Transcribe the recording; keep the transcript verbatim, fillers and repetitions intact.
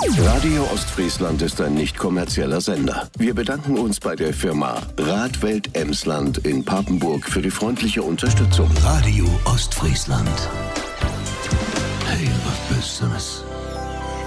Radio Ostfriesland ist ein nicht kommerzieller Sender. Wir bedanken uns bei der Firma Radwelt Emsland in Papenburg für die freundliche Unterstützung. Radio Ostfriesland. Hey, was Besseres.